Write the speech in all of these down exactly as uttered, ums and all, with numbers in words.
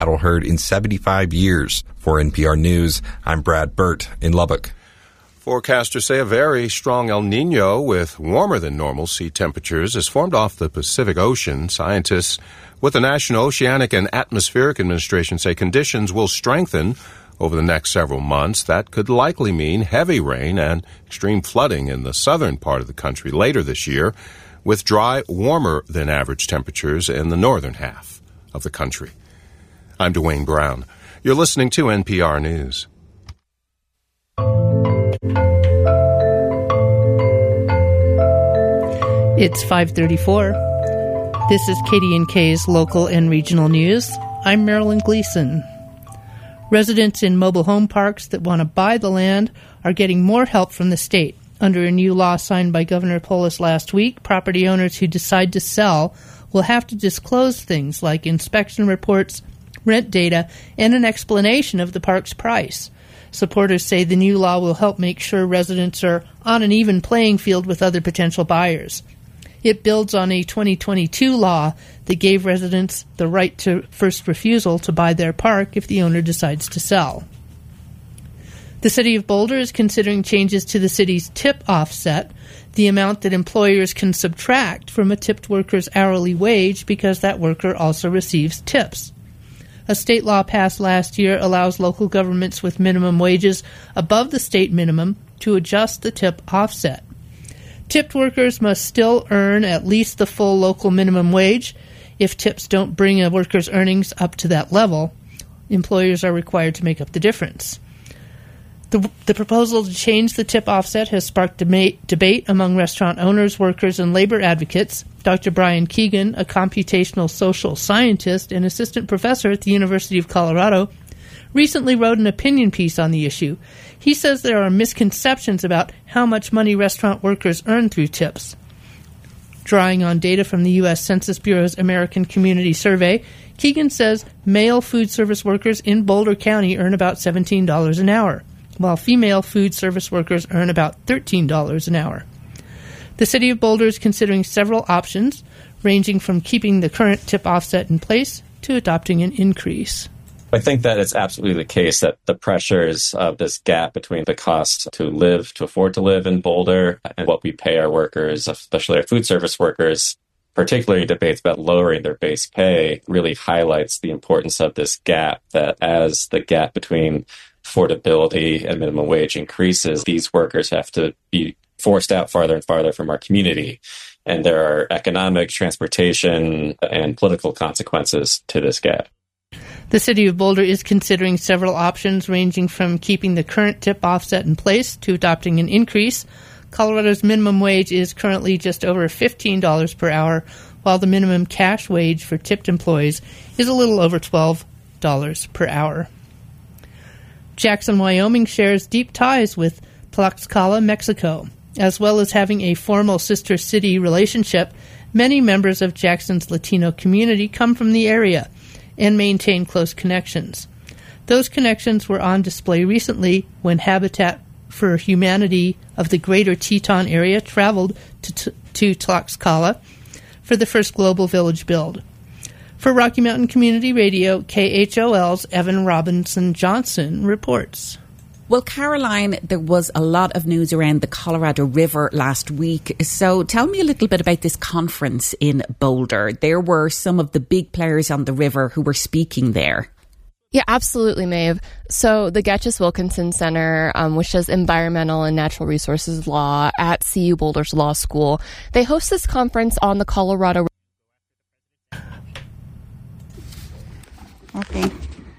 cattle herd in seventy-five years. For N P R News, I'm Brad Burt in Lubbock. Forecasters say a very strong El Nino with warmer than normal sea temperatures has formed off the Pacific Ocean. Scientists with the National Oceanic and Atmospheric Administration say conditions will strengthen over the next several months. That could likely mean heavy rain and extreme flooding in the southern part of the country later this year, with dry, warmer than average temperatures in the northern half of the country. I'm Dwayne Brown. You're listening to N P R News. It's five thirty-four. This is K D N K's local and regional news. I'm Marilyn Gleason. Residents in mobile home parks that want to buy the land are getting more help from the state. Under a new law signed by Governor Polis last week, property owners who decide to sell will have to disclose things like inspection reports, rent data, and an explanation of the park's price. Supporters say the new law will help make sure residents are on an even playing field with other potential buyers. It builds on a twenty twenty-two law that gave residents the right to first refusal to buy their park if the owner decides to sell. The City of Boulder is considering changes to the city's tip offset, the amount that employers can subtract from a tipped worker's hourly wage because that worker also receives tips. A state law passed last year allows local governments with minimum wages above the state minimum to adjust the tip offset. Tipped workers must still earn at least the full local minimum wage. If tips don't bring a worker's earnings up to that level, employers are required to make up the difference. The, the proposal to change the tip offset has sparked debate, debate among restaurant owners, workers, and labor advocates. Doctor Brian Keegan, a computational social scientist and assistant professor at the University of Colorado, recently wrote an opinion piece on the issue. He says there are misconceptions about how much money restaurant workers earn through tips. Drawing on data from the U S Census Bureau's American Community Survey, Keegan says male food service workers in Boulder County earn about seventeen dollars an hour, while female food service workers earn about thirteen dollars an hour. The City of Boulder is considering several options, ranging from keeping the current tip offset in place to adopting an increase. I think that it's absolutely the case that the pressures of this gap between the cost to live, to afford to live in Boulder, and what we pay our workers, especially our food service workers, particularly debates about lowering their base pay, really highlights the importance of this gap, that as the gap between affordability and minimum wage increases, these workers have to be forced out farther and farther from our community. And there are economic, transportation, and political consequences to this gap. The City of Boulder is considering several options, ranging from keeping the current tip offset in place to adopting an increase. Colorado's minimum wage is currently just over fifteen dollars per hour, while the minimum cash wage for tipped employees is a little over twelve dollars per hour. Jackson, Wyoming shares deep ties with Tlaxcala, Mexico. As well as having a formal sister city relationship, many members of Jackson's Latino community come from the area and maintain close connections. Those connections were on display recently when Habitat for Humanity of the Greater Teton area traveled to, t- to Tlaxcala for the first Global Village build. For Rocky Mountain Community Radio, K H O L's Evan Robinson Johnson reports. Well, Caroline, there was a lot of news around the Colorado River last week. So tell me a little bit about this conference in Boulder. There were some of the big players on the river who were speaking there. Yeah, absolutely, Maeve. So the Getchis Wilkinson Center, um, which does environmental and natural resources law at C U Boulder's law school, they host this conference on the Colorado River. Okay.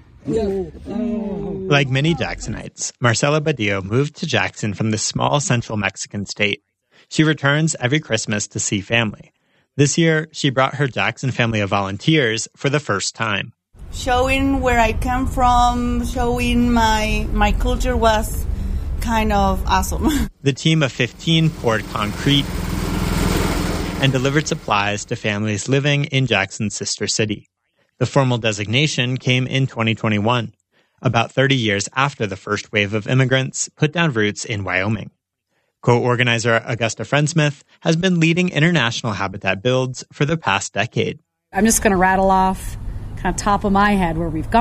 Like many Jacksonites, Marcela Badillo moved to Jackson from the small central Mexican state. She returns every Christmas to see family. This year, she brought her Jackson family of volunteers for the first time. Showing where I come from, showing my my culture was kind of awesome. The team of fifteen poured concrete and delivered supplies to families living in Jackson's sister city. The formal designation came in twenty twenty-one, about thirty years after the first wave of immigrants put down roots in Wyoming. Co-organizer Augusta Friendsmith has been leading international habitat builds for the past decade. I'm just going to rattle off kind of top of my head where we've